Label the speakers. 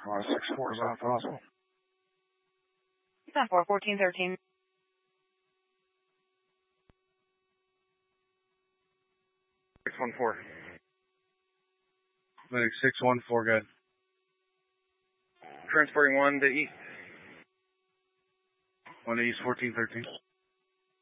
Speaker 1: 6-4 is not possible.
Speaker 2: It's on 4-14-13.
Speaker 3: 614.
Speaker 1: Medic 614, good.
Speaker 3: Transporting 1 to east.
Speaker 1: 1 to east 1413.